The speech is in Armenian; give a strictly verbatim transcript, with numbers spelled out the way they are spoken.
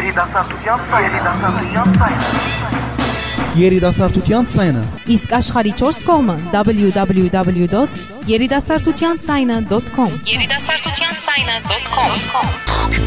Երիտասարդության ցայնը։ Երիտասարդության ցայնը։ Իսկ աշխարհի չորս կողմը double-u double-u double-u dot երիտասարդության ցայնը dot com երիտասարդության ցայնը dot com